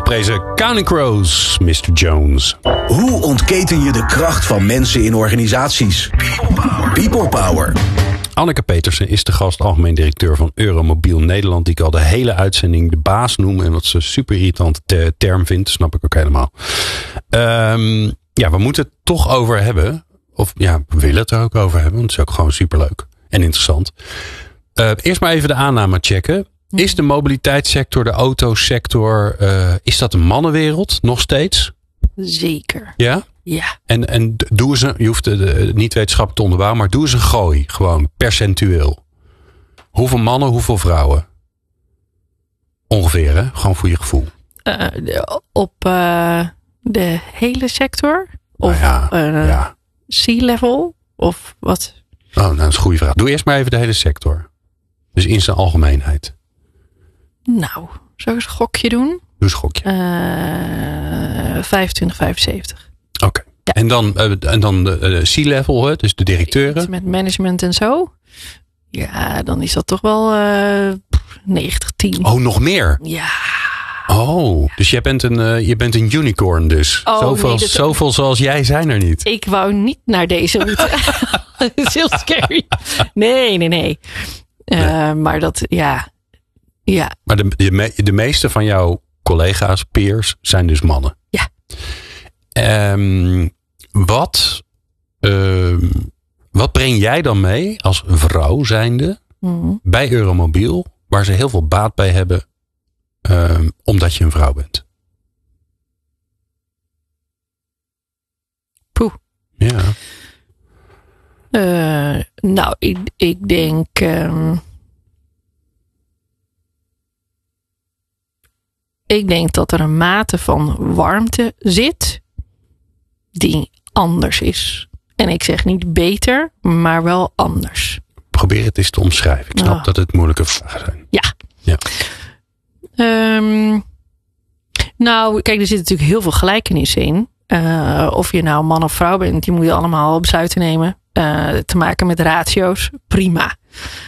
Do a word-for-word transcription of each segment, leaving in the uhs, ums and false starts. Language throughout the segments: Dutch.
Volgeprezen Counting Crows, mister Jones. Hoe ontketen je de kracht van mensen in organisaties? People Power. People Power. Anneke Petersen is de gast, algemeen directeur van Euromobiel Nederland. Die ik al de hele uitzending de baas noem. En wat ze super irritant te- term vindt. Snap ik ook helemaal. Um, ja, we moeten het toch over hebben. Of ja, we willen het er ook over hebben. Want het is ook gewoon superleuk en interessant. Uh, eerst maar even de aanname checken. Is de mobiliteitssector, de autosector, uh, is dat een mannenwereld nog steeds? Zeker. Ja? Ja. En, en doe eens een, je hoeft het uh, niet wetenschappelijk te onderbouwen, maar doe eens een gooi. Gewoon percentueel. Hoeveel mannen, hoeveel vrouwen? Ongeveer, hè? Gewoon voor je gevoel. Uh, de, op uh, de hele sector? Of nou ja, uh, ja. C-level? Of wat? Oh, nou, dat is een goede vraag. Doe eerst maar even de hele sector. Dus in zijn algemeenheid. Nou, zou ik eens een gokje doen? Doe eens een gokje. Uh, vijfentwintig, vijfenzeventig. Oké. Okay. Ja. En dan, uh, en dan de uh, C-level, hè? Dus de directeuren. Met management en zo. Ja, dan is dat toch wel uh, negentig tien. Oh, nog meer? Ja. Oh, dus jij bent een, uh, je bent een unicorn dus. Oh, zoveel, nee, dat... zoveel zoals jij zijn er niet. Ik wou niet naar deze route. Dat is heel scary. Nee, nee, nee. Uh, nee. Maar dat, ja. ja. Maar de, de, me, de meeste van jouw collega's, peers, zijn dus mannen. Ja. Um, wat, um, wat breng jij dan mee als vrouw zijnde mm-hmm. bij Euromobiel, waar ze heel veel baat bij hebben, um, omdat je een vrouw bent? Poeh. Ja. Uh, nou, ik, ik denk. Um, ik denk dat er een mate van warmte zit die anders is. En ik zeg niet beter, maar wel anders. Probeer het eens te omschrijven. Ik snap oh. dat het moeilijke vragen zijn. Ja. ja. Um, nou, kijk, er zit natuurlijk heel veel gelijkenissen in. Uh, of je nou man of vrouw bent, je moet allemaal besluiten nemen. Uh, te maken met ratio's, prima.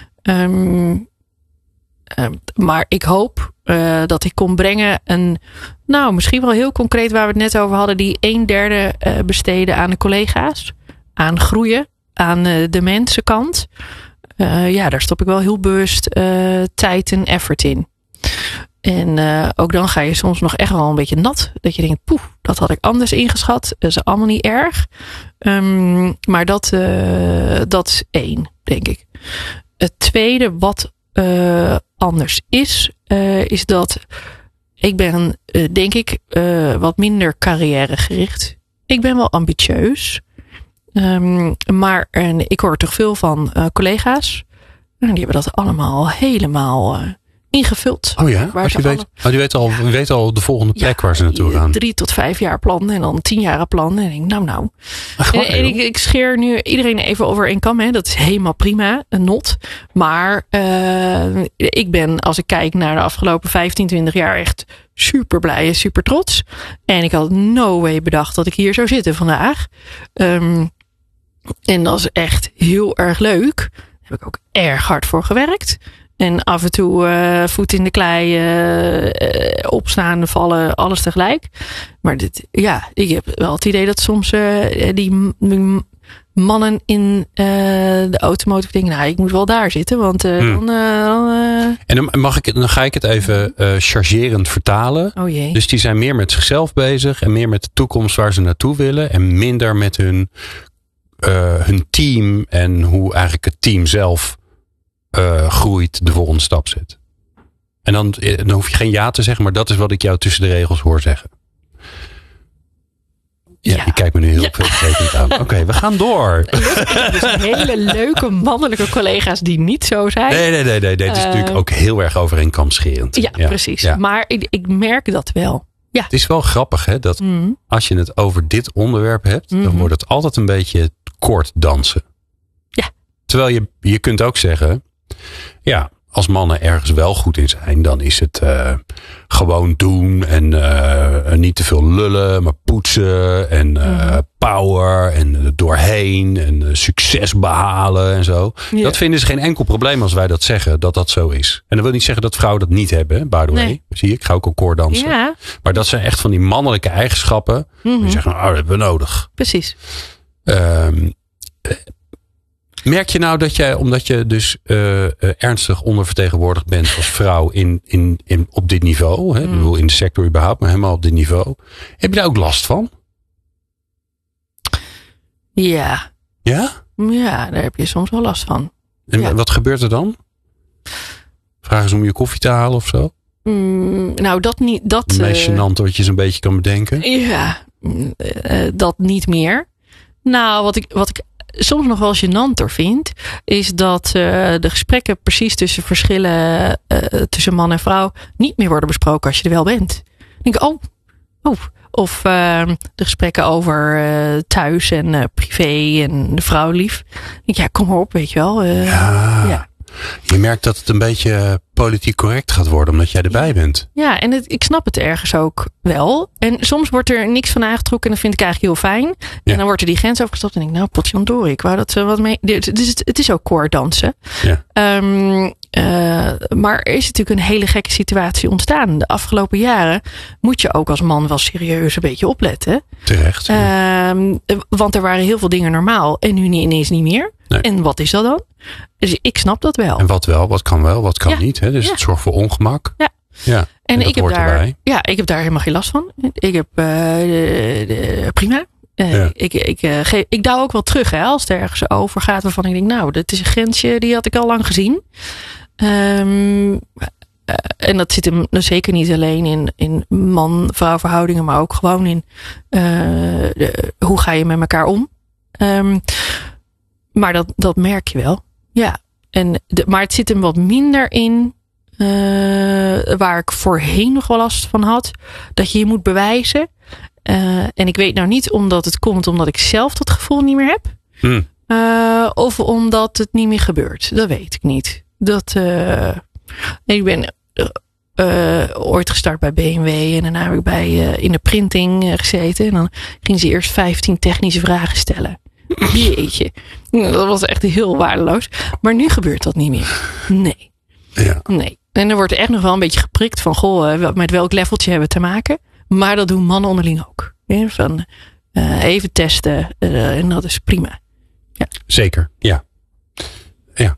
Um, uh, maar ik hoop uh, dat ik kon brengen een, nou misschien wel heel concreet waar we het net over hadden, die een derde uh, besteden aan de collega's, aan groeien, aan uh, de mensenkant. Uh, ja, daar stop ik wel heel bewust uh, tijd en effort in. En uh, ook dan ga je soms nog echt wel een beetje nat. Dat je denkt, poeh, dat had ik anders ingeschat. Dat is allemaal niet erg. Um, maar dat, uh, dat is één, denk ik. Het tweede wat uh, anders is, uh, is dat ik ben, uh, denk ik, uh, wat minder carrièregericht. Ik ben wel ambitieus. Um, maar en ik hoor toch veel van uh, collega's. Nou, die hebben dat allemaal helemaal... Uh, ingevuld. Oh ja? Waar je, weet, oh, je weet al, je weet al de volgende plek ja, waar ze naartoe gaan. Drie tot vijf jaar plan en dan tien jaar plan. En ik denk, nou nou. Ach, en, en ik, ik scheer nu iedereen even over één kam. Hè. Dat is helemaal prima. Een not. Maar uh, ik ben, als ik kijk naar de afgelopen vijftien, twintig jaar echt super blij en super trots. En ik had no way bedacht dat ik hier zou zitten vandaag. Um, en dat is echt heel erg leuk. Daar heb ik ook erg hard voor gewerkt. En af en toe uh, voet in de klei, uh, uh, opstaan, vallen, alles tegelijk. Maar dit, ja, ik heb wel het idee dat soms uh, die m- mannen in uh, de automotive denken, nou, ik moet wel daar zitten, want uh, hmm. dan... Uh, dan uh... En dan, mag ik, dan ga ik het even uh, chargerend vertalen. Oh jee. Dus die zijn meer met zichzelf bezig en meer met de toekomst waar ze naartoe willen en minder met hun, uh, hun team en hoe eigenlijk het team zelf Uh, groeit, de volgende stap zet. En dan, dan hoef je geen ja te zeggen, maar dat is wat ik jou tussen de regels hoor zeggen. Ja, ja. Je kijkt me nu heel ja. veelbetekend aan. Oké, okay, we gaan door. Dus hele leuke mannelijke collega's die niet zo zijn. Nee, nee, nee. nee. Dit is uh, natuurlijk ook heel erg overeenkampscherend. Ja, ja, precies. Ja. Maar ik, ik merk dat wel. Ja. Het is wel grappig, hè, dat mm. als je het over dit onderwerp hebt, mm-hmm. dan wordt het altijd een beetje kort dansen. Ja. Terwijl je, je kunt ook zeggen, ja, als mannen ergens wel goed in zijn, dan is het uh, gewoon doen en uh, niet te veel lullen, maar poetsen en uh, mm-hmm. power en uh, doorheen en uh, succes behalen en zo. Ja. Dat vinden ze geen enkel probleem als wij dat zeggen, dat dat zo is. En dat wil niet zeggen dat vrouwen dat niet hebben, by the way. Nee. Zie je, ik ga ook al koordansen. Ja. Maar dat zijn echt van die mannelijke eigenschappen. Mm-hmm. Die zeggen, oh, dat hebben we nodig. Precies. Um, Merk je nou dat jij, omdat je dus uh, uh, ernstig ondervertegenwoordigd bent als vrouw in, in, in, op dit niveau, hè? Mm. Ik bedoel in de sector überhaupt, maar helemaal op dit niveau, heb je daar ook last van? Ja. Ja? Ja, daar heb je soms wel last van. En ja. wat gebeurt er dan? Vragen ze om je koffie te halen of zo? Mm, nou, dat niet. Dat, het meest gênant wat je zo'n beetje kan bedenken. Ja, uh, dat niet meer. Nou, wat ik, wat ik soms nog wel gênanter vind, is dat uh, de gesprekken precies tussen verschillen uh, tussen man en vrouw niet meer worden besproken als je er wel bent. Dan denk ik, oh, oh. Of uh, de gesprekken over uh, thuis en uh, privé en de vrouw lief. Dan denk ik, ja, kom maar op, weet je wel. Uh, ja. ja. Je merkt dat het een beetje politiek correct gaat worden, omdat jij erbij bent. Ja, en het, ik snap het ergens ook wel. En soms wordt er niks van aangetrokken en dat vind ik eigenlijk heel fijn. Ja. En dan wordt er die grens overgestapt en denk ik, nou, potjandori, ik wou dat ze wat mee. Het is, het is ook koordansen. Ja. Um, uh, maar er is natuurlijk een hele gekke situatie ontstaan. De afgelopen jaren moet je ook als man wel serieus een beetje opletten. Terecht. Ja. Um, want er waren heel veel dingen normaal en nu ineens niet meer. Nee. En wat is dat dan? Dus ik snap dat wel. En wat wel, wat kan wel, wat kan ja. niet. Hè? Dus ja. het zorgt voor ongemak. Ja. ja. En, en ik, heb daar, erbij. ja, ik heb daar helemaal geen last van. Ik heb uh, de, de, prima. Uh, ja. Ik, ik, uh, ge, ik douw ook wel terug hè, als het ergens over gaat waarvan ik denk, nou, dat is een grensje, die had ik al lang gezien. Um, uh, en dat zit hem zeker niet alleen in, in man-vrouw verhoudingen, maar ook gewoon in uh, de, hoe ga je met elkaar om. Um, maar dat, dat merk je wel. Ja. En de, maar het zit hem wat minder in uh, waar ik voorheen nog wel last van had. Dat je je moet bewijzen. Uh, en ik weet nou niet omdat het komt omdat ik zelf dat gevoel niet meer heb. Hmm. Uh, of omdat het niet meer gebeurt. Dat weet ik niet. Dat, uh, ik ben uh, uh, ooit gestart bij B M W. En daarna heb ik bij, uh, in de printing uh, gezeten. En dan gingen ze eerst vijftien technische vragen stellen. Jeetje. Dat was echt heel waardeloos. Maar nu gebeurt dat niet meer. Nee. Ja. Nee. En er wordt echt nog wel een beetje geprikt van, goh, met welk leveltje hebben we te maken. Maar dat doen mannen onderling ook. Van uh, even testen. Uh, en dat is prima. Ja. Zeker, ja. Ja.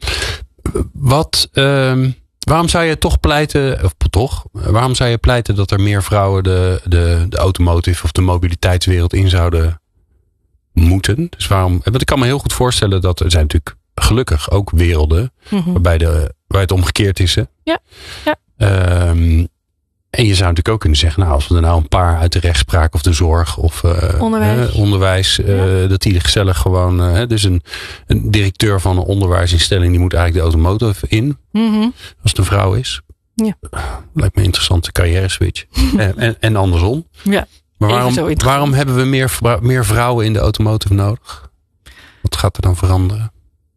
Wat, um, waarom zou je toch pleiten, of toch, waarom zou je pleiten dat er meer vrouwen de, de, de automotive of de mobiliteitswereld in zouden moeten? Dus waarom, want ik kan me heel goed voorstellen dat er zijn natuurlijk gelukkig ook werelden mm-hmm. waarbij, de, waar het omgekeerd is. Hè? Ja. ja. Um, en je zou natuurlijk ook kunnen zeggen, nou, als we er nou een paar uit de rechtspraak of de zorg of uh, onderwijs, uh, onderwijs uh, ja. dat die gezellig gewoon, uh, dus een, een directeur van een onderwijsinstelling, die moet eigenlijk de automotive in, mm-hmm. als het een vrouw is. Ja. Lijkt me een interessante carrière switch. en, en, en andersom. Ja. Maar waarom, waarom hebben we meer, meer vrouwen in de automotive nodig? Wat gaat er dan veranderen?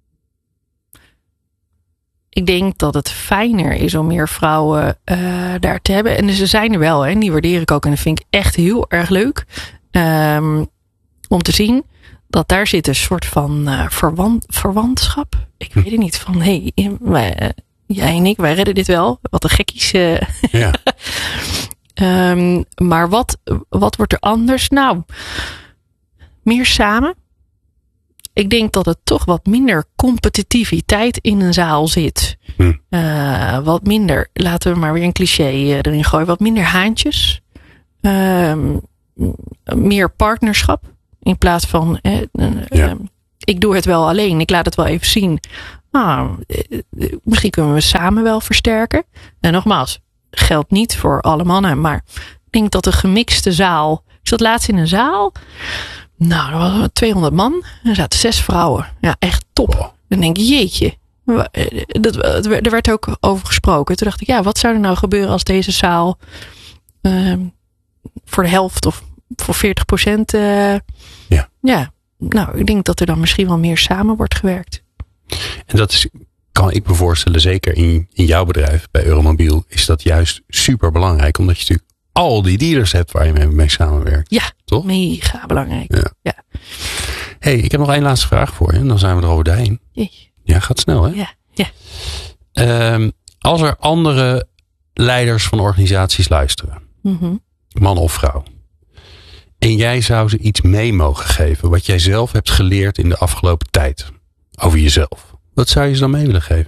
Ik denk dat het fijner is om meer vrouwen uh, daar te hebben. En ze zijn er wel. Hè, en die waardeer ik ook. En dat vind ik echt heel erg leuk. Um, om te zien dat daar zit een soort van uh, verwant, verwantschap. Ik weet het niet. Van hé, hey, wij, uh, jij en ik, wij redden dit wel. Wat een gekkies. Uh. Ja. um, maar wat, wat wordt er anders? Nou, meer samen. Ik denk dat er toch wat minder competitiviteit in een zaal zit. Hm. Uh, wat minder, laten we maar weer een cliché erin gooien. Wat minder haantjes. Uh, meer partnerschap. In plaats van, eh, uh, ja. ik doe het wel alleen. Ik laat het wel even zien. Ah, misschien kunnen we samen wel versterken. En nogmaals, geldt niet voor alle mannen. Maar ik denk dat een gemixte zaal. Ik zat laatst in een zaal. Nou, er waren tweehonderd man. Er zaten zes vrouwen. Ja, echt top. Oh. Dan denk ik, jeetje. Dat, er werd ook over gesproken. Toen dacht ik, ja, wat zou er nou gebeuren als deze zaal uh, voor de helft of voor veertig procent. Uh, ja. ja. Nou, ik denk dat er dan misschien wel meer samen wordt gewerkt. En dat is, kan ik me voorstellen, zeker in, in jouw bedrijf bij Euromobiel, is dat juist super belangrijk. Omdat je natuurlijk al die dealers hebt waar je mee, mee samenwerkt. Ja, toch? Mega belangrijk. Ja. ja. Hey, ik heb nog één laatste vraag voor je. En dan zijn we er over heen. Ja, gaat snel hè? Ja. ja. Um, als er andere leiders van organisaties luisteren. Mm-hmm. Man of vrouw. En jij zou ze iets mee mogen geven. Wat jij zelf hebt geleerd in de afgelopen tijd. Over jezelf. Wat zou je ze dan mee willen geven?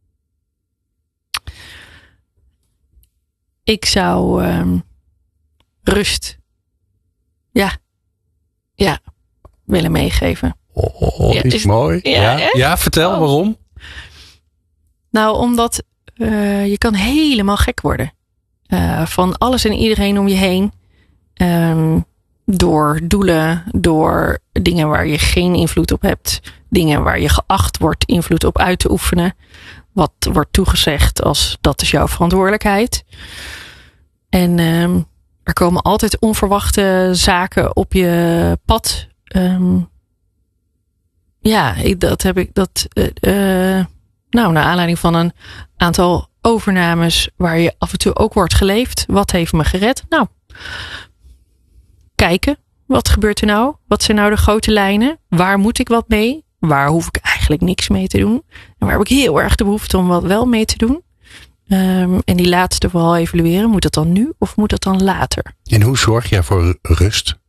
Ik zou um, rust. Ja. Ja. Willen meegeven. Oh, ja, is, is mooi. Ja, ja? ja vertel oh. waarom. Nou, omdat uh, je kan helemaal gek worden. Uh, van alles en iedereen om je heen. Um, door doelen, door dingen waar je geen invloed op hebt. Dingen waar je geacht wordt invloed op uit te oefenen. Wat wordt toegezegd als dat is jouw verantwoordelijkheid. En um, er komen altijd onverwachte zaken op je pad. Um, ja, dat heb ik. Dat, uh, uh, nou, naar aanleiding van een aantal overnames waar je af en toe ook wordt geleefd. Wat heeft me gered? Nou, kijken. Wat gebeurt er nou? Wat zijn nou de grote lijnen? Waar moet ik wat mee? Waar hoef ik eigenlijk niks mee te doen? En waar heb ik heel erg de behoefte om wat wel mee te doen? Um, en die laatste vooral evalueren. Moet dat dan nu of moet dat dan later? En hoe zorg jij voor rust?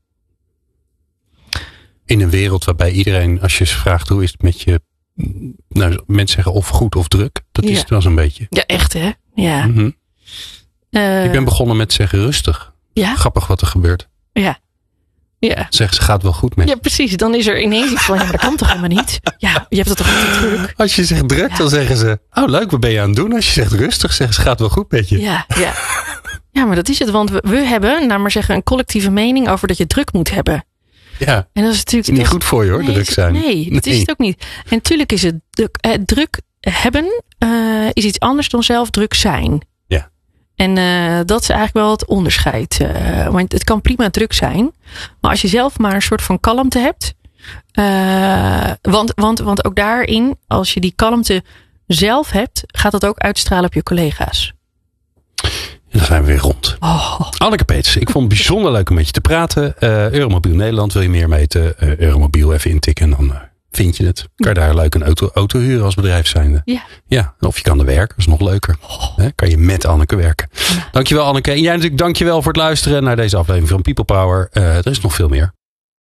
In een wereld waarbij iedereen, als je ze vraagt hoe is het met je... Nou, mensen zeggen of goed of druk. Dat ja. is het wel zo'n beetje. Ja, echt hè? Ja. Mm-hmm. Uh, ik ben begonnen met zeggen rustig. Ja? Grappig wat er gebeurt. Ja. Ja. Zeg, ze gaat wel goed met je. Ja, precies. Dan is er ineens iets van, ja, maar dat kan toch helemaal niet? Ja, je hebt het toch niet druk? Als je zegt druk, ja. dan zeggen ze, oh leuk, wat ben je aan het doen? Als je zegt rustig, zeggen ze, gaat wel goed met je. Ja, ja. Ja, maar dat is het. Want we, we hebben, nou maar zeggen, een collectieve mening over dat je druk moet hebben. Ja, en dat is natuurlijk niet dat, goed voor je hoor, nee, druk zijn. Nee, dat nee. is het ook niet. En natuurlijk is het, uh, druk hebben uh, is iets anders dan zelf druk zijn. Ja. En uh, dat is eigenlijk wel het onderscheid. Uh, want het kan prima druk zijn. Maar als je zelf maar een soort van kalmte hebt. Uh, want, want, want ook daarin, als je die kalmte zelf hebt, gaat dat ook uitstralen op je collega's. En dan zijn we weer rond. Oh. Anneke Peters, ik vond het bijzonder leuk om met je te praten. Uh, Euromobiel Nederland, wil je meer weten? Uh, Euromobiel even intikken en dan uh, vind je het. Kan je daar leuk een auto, auto huren als bedrijf zijnde? Ja. Ja. Of je kan er werken, dat is nog leuker. Oh. He, kan je met Anneke werken. Ja. Dankjewel Anneke. En jij natuurlijk dankjewel voor het luisteren naar deze aflevering van People Power. Uh, er is nog veel meer.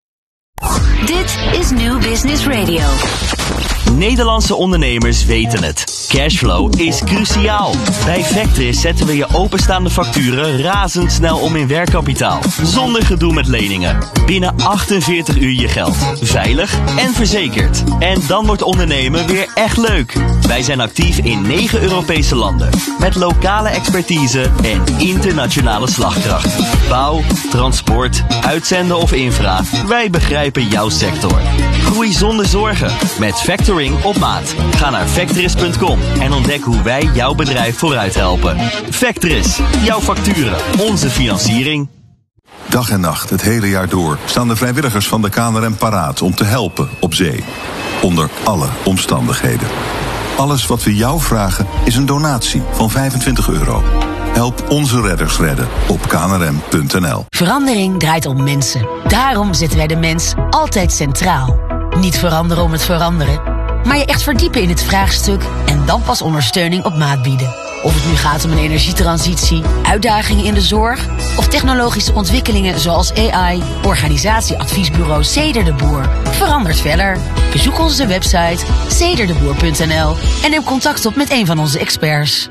Dit is New Business Radio. Nederlandse ondernemers weten het. Cashflow is cruciaal. Bij Vectris zetten we je openstaande facturen razendsnel om in werkkapitaal. Zonder gedoe met leningen. Binnen achtenveertig uur je geld. Veilig en verzekerd. En dan wordt ondernemen weer echt leuk. Wij zijn actief in negen Europese landen. Met lokale expertise en internationale slagkracht. Bouw, transport, uitzenden of infra. Wij begrijpen jouw sector. Groei zonder zorgen. Met Factoring op maat. Ga naar Vectris punt com en ontdek hoe wij jouw bedrijf vooruit helpen. Vectris, jouw facturen, onze financiering. Dag en nacht, het hele jaar door, staan de vrijwilligers van de K N R M paraat om te helpen op zee. Onder alle omstandigheden. Alles wat we jou vragen is een donatie van vijfentwintig euro. Help onze redders redden op k n r m punt n l. Verandering draait om mensen. Daarom zetten wij de mens altijd centraal. Niet veranderen om het veranderen, maar je echt verdiepen in het vraagstuk en dan pas ondersteuning op maat bieden. Of het nu gaat om een energietransitie, uitdagingen in de zorg of technologische ontwikkelingen zoals A I, organisatieadviesbureau Ceder de Boer. Verandert verder. Bezoek onze website ceder de boer punt n l en neem contact op met een van onze experts.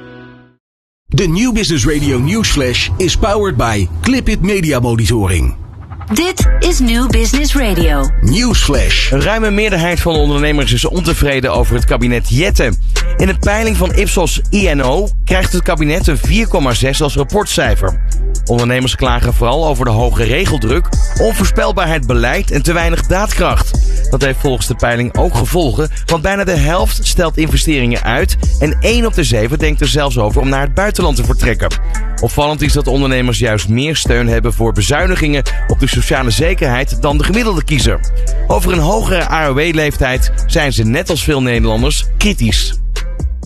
De New Business Radio Newsflash is powered by Clipit Media Monitoring. Dit is New Business Radio. Newsflash. Een ruime meerderheid van de ondernemers is ontevreden over het kabinet Jette. In een peiling van Ipsos I N O krijgt het kabinet een vier komma zes als rapportcijfer. Ondernemers klagen vooral over de hoge regeldruk, onvoorspelbaarheid beleid en te weinig daadkracht. Dat heeft volgens de peiling ook gevolgen, want bijna de helft stelt investeringen uit en één op de zeven denkt er zelfs over om naar het buitenland te vertrekken. Opvallend is dat ondernemers juist meer steun hebben voor bezuinigingen op de sociale zekerheid dan de gemiddelde kiezer. Over een hogere A O W-leeftijd zijn ze net als veel Nederlanders kritisch.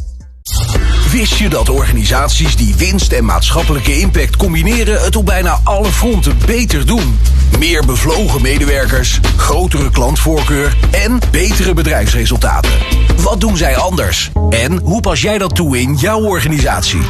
Wist je dat organisaties die winst en maatschappelijke impact combineren het op bijna alle fronten beter doen? Meer bevlogen medewerkers, grotere klantvoorkeur en betere bedrijfsresultaten. Wat doen zij anders? En hoe pas jij dat toe in jouw organisatie?